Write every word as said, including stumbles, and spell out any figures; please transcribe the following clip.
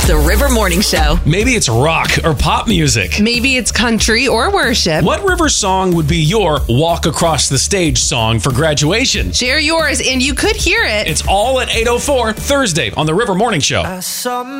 The River Morning Show. Maybe it's rock or pop music. Maybe it's country or worship. What River song would be your walk across the stage song for graduation? Share yours, and you could hear it. It's all at eight oh four Thursday on The River Morning Show. I saw